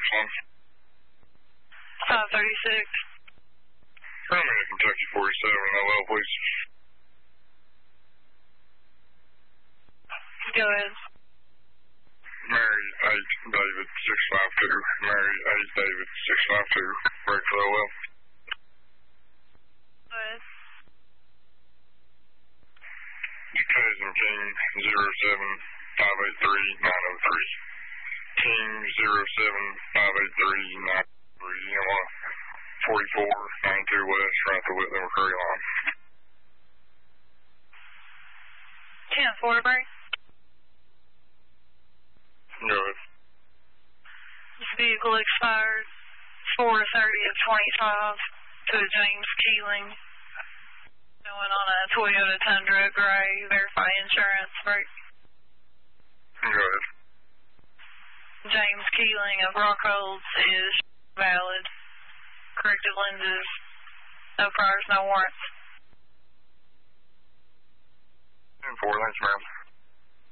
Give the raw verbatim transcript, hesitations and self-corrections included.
one. five thirty-six. I'm in Kentucky forty-seven, L L, please. Go ahead. Mary eight, David six five two. Mary eight, David six five two. Break for L L. Go ahead. Cousin King zero seven five eight three nine oh three. King zero seven five eight three nine oh three. M one forty-four ninety-two West, right to Whitley McCurry line. ten Forterbury. Go ahead. This vehicle expired four thirty of twenty-five to a James Keeling. Going on a Toyota Tundra gray. Verify insurance. Break. Go ahead. James Keeling of Rockholds is valid. Corrective lenses. No priors, no warrants. ten four, thanks, ma'am.